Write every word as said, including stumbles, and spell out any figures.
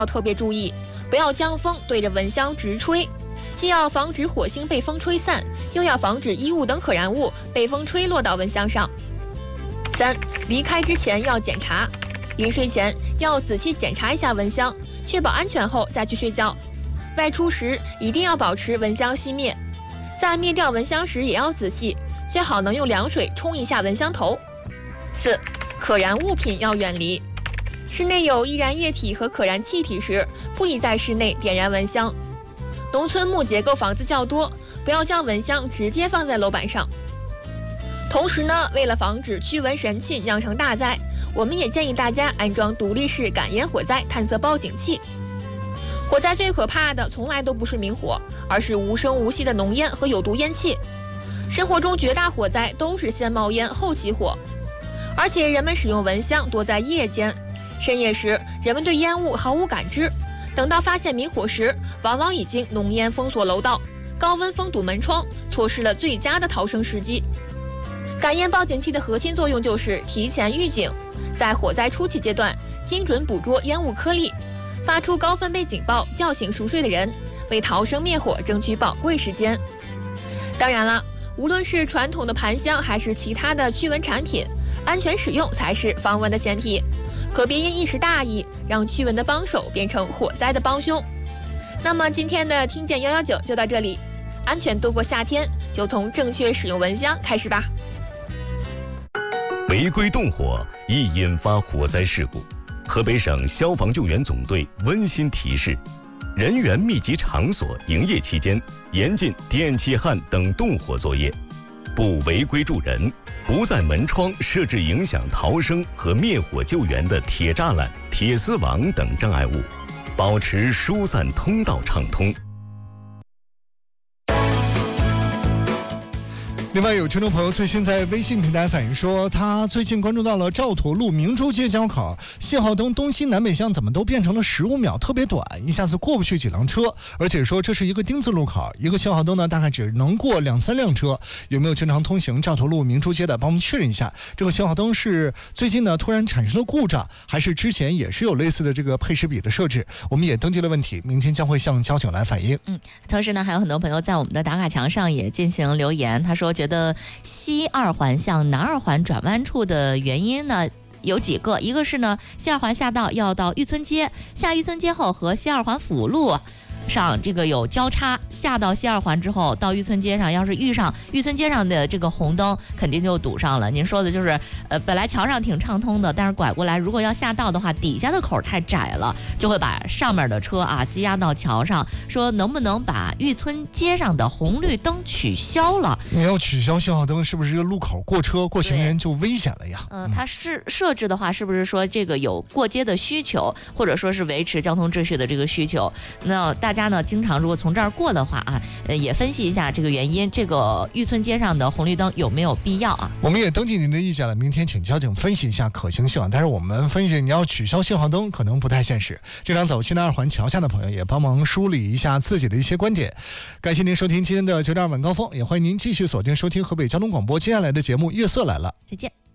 要特别注意，不要将风对着蚊香直吹，既要防止火星被风吹散，又要防止衣物等可燃物被风吹落到蚊香上。三、离开之前要检查，临睡前要仔细检查一下蚊香，确保安全后再去睡觉。外出时一定要保持蚊香熄灭，在灭掉蚊香时也要仔细，最好能用凉水冲一下蚊香头。四、可燃物品要远离，室内有易燃液体和可燃气体时，不宜在室内点燃蚊香。农村木结构房子较多，不要将蚊香直接放在楼板上。同时呢，为了防止驱蚊神器酿成大灾，我们也建议大家安装独立式感烟火灾探测报警器。火灾最可怕的从来都不是明火，而是无声无息的浓烟和有毒烟气。生活中绝大火灾都是先冒烟后起火，而且人们使用蚊香多在夜间，深夜时人们对烟雾毫无感知，等到发现明火时，往往已经浓烟封锁楼道，高温封堵门窗，错失了最佳的逃生时机。感烟报警器的核心作用就是提前预警，在火灾初期阶段精准捕捉烟雾颗粒，发出高分贝警报，叫醒熟睡的人，为逃生灭火争取宝贵时间。当然了，无论是传统的盘香还是其他的驱蚊产品，安全使用才是防蚊的前提，可别因一时大意让驱蚊的帮手变成火灾的帮凶。那么今天的听见一一九就到这里，安全度过夏天就从正确使用蚊香开始吧。 违规动火易引发火灾事故，河北省消防救援总队温馨提示：人员密集场所营业期间，严禁电气焊等动火作业，不违规助人，不在门窗设置影响逃生和灭火救援的铁栅栏、铁丝网等障碍物，保持疏散通道畅通。 另外，有听众朋友最新在微信平台反映说，他最近关注到了赵佗路明珠街交口信号灯东西南北向怎么都变成了十五秒，特别短，一下子过不去几辆车，而且说这是一个丁字路口，一个信号灯呢大概只能过两三辆车。有没有经常通行赵佗路明珠街的，帮我们确认一下，这个信号灯是最近呢突然产生了故障，还是之前也是有类似的这个配时比的设置？我们也登记了问题，明天将会向交警来反映。 嗯，同时呢，还有很多朋友在我们的打卡墙上也进行留言，他说觉得西二环向南二环转弯处的原因呢有几个，一个是呢西二环下道要到玉村街，下玉村街后和西二环辅路上这个有交叉，下到西二环之后到玉村街上，要是遇上玉村街上的这个红灯，肯定就堵上了。您说的就是呃本来桥上挺畅通的，但是拐过来如果要下道的话，底下的口太窄了，就会把上面的车啊积压到桥上。说能不能把玉村街上的红绿灯取消了？ 你要取消信号灯，是不是这个路口过车过行人就危险了呀？ 呃、嗯，它是设置的话，是不是说这个有过街的需求，或者说是维持交通秩序的这个需求？那大家呢经常如果从这儿过的话啊，呃也分析一下这个原因，这个玉村街上的红绿灯有没有必要啊？ 我们也登记您的意见了，明天请交警分析一下可行性。但是我们分析你要取消信号灯可能不太现实。经常走西南二环桥下的朋友也帮忙梳理一下自己的一些观点。感谢您收听今天的九点二晚高峰，也欢迎您继续锁定收听河北交通广播接下来的节目《月色来了》， 再见。